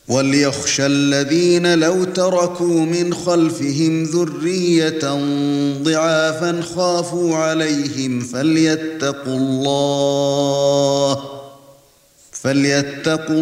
وَلْيَخْشَ الَّذِينَ لَوْ تَرَكُوا مِنْ خَلْفِهِمْ ذُرِّيَّةً ضِعَافًا خَافُوا عَلَيْهِمْ فَلْيَتَّقُوا